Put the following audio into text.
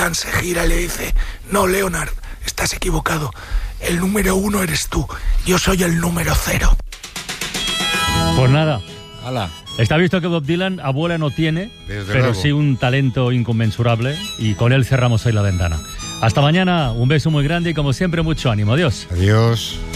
Dylan se gira y le dice: no, Leonard, estás equivocado. El número 1 eres tú. Yo soy el número 0. Pues nada. ¡Hala! Está visto que Bob Dylan abuela no tiene, Desde pero luego. sí un talento inconmensurable, y con él cerramos hoy la ventana. Hasta mañana, un beso muy grande y como siempre mucho ánimo. Adiós. Adiós.